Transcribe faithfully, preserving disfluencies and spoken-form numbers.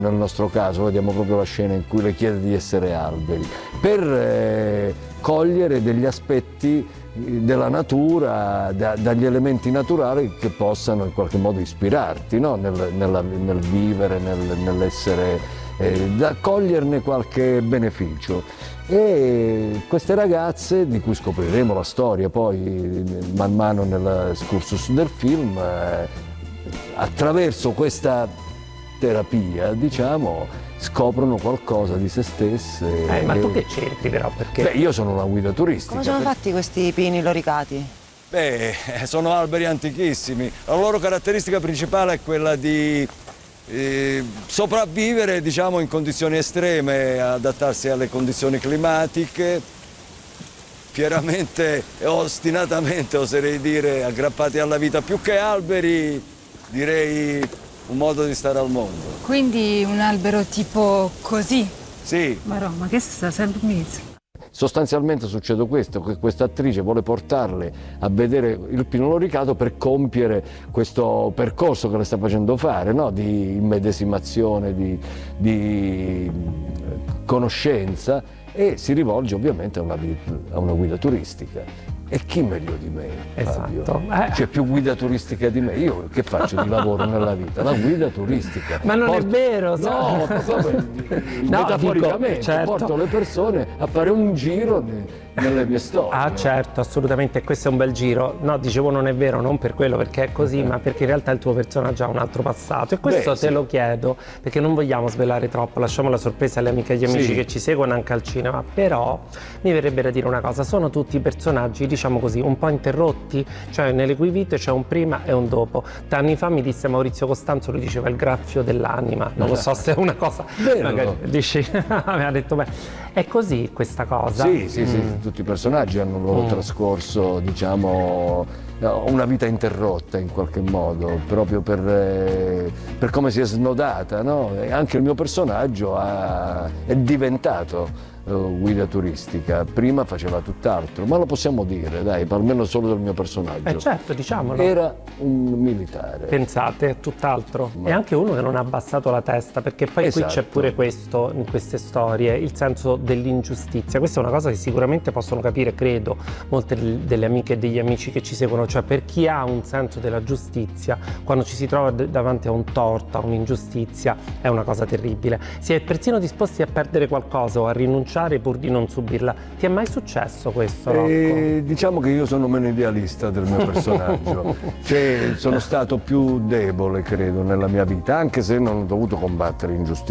Nel nostro caso vediamo proprio la scena in cui le chiede di essere alberi, per eh, cogliere degli aspetti della natura, da, dagli elementi naturali che possano in qualche modo ispirarti, no? nel, nella, nel vivere, nel, nell'essere, eh, da coglierne qualche beneficio. E queste ragazze, di cui scopriremo la storia poi man mano nell'escursus del film, eh, attraverso questa terapia, diciamo, scoprono qualcosa di se stesse. Eh, ma tu che c'entri però? Perché? Beh, io sono una guida turistica. Come sono per... fatti questi pini loricati? Beh, sono alberi antichissimi. La loro caratteristica principale è quella di eh, sopravvivere, diciamo, in condizioni estreme, adattarsi alle condizioni climatiche, fieramente e ostinatamente, oserei dire, aggrappati alla vita. Più che alberi, direi un modo di stare al mondo. Quindi un albero tipo così? Sì. Ma no, ma che sta sempre in mezzo? Sostanzialmente succede questo, che questa attrice vuole portarle a vedere il pino loricato per compiere questo percorso che le sta facendo fare, no? Di immedesimazione, di, di conoscenza, e si rivolge ovviamente a una, a una guida turistica. E chi meglio di me, Fabio? Esatto. Eh. C'è più guida turistica di me. Io che faccio di lavoro nella vita? La guida turistica. Ma non porto... è vero, no, come... no, metaforicamente dico, certo. porto le persone a fare un giro nelle mie storie. Ah certo, assolutamente, questo è un bel giro. No, dicevo non è vero, non per quello, perché è così, eh. ma perché in realtà il tuo personaggio ha un altro passato. E questo Beh, te sì. lo chiedo, perché non vogliamo svelare troppo, lasciamo la sorpresa alle amiche e agli amici sì. che ci seguono anche al cinema. Però mi verrebbe da dire una cosa, sono tutti personaggi, diciamo così, un po' interrotti, cioè nelle cui vite c'è un prima e un dopo. Anni fa mi disse Maurizio Costanzo, lui diceva il graffio dell'anima, non lo so se è una cosa, vero, magari dici, aveva detto beh, è così questa cosa? Sì, sì, mm. sì, tutti i personaggi hanno un loro mm. trascorso, diciamo, una vita interrotta in qualche modo, proprio per, eh, per come si è snodata, no? E anche il mio personaggio ha, è diventato uh, guida turistica, prima faceva tutt'altro, ma lo possiamo dire, dai, almeno solo del mio personaggio. Eh certo, diciamolo. Era un militare. Pensate, tutt'altro. Ma... E anche uno che non ha abbassato la testa, perché poi esatto. qui c'è pure questo, in queste storie, il senso dell'ingiustizia. Questa è una cosa che sicuramente possono capire, credo, molte delle amiche e degli amici che ci seguono, cioè per chi ha un senso della giustizia, quando ci si trova davanti a un torto, a un'ingiustizia, è una cosa terribile. Si è persino disposti a perdere qualcosa o a rinunciare pur di non subirla. Ti è mai successo questo, Rocco? Eh, diciamo che io sono meno idealista del mio personaggio, cioè sono stato più debole, credo, nella mia vita, anche se non ho dovuto combattere ingiustizia.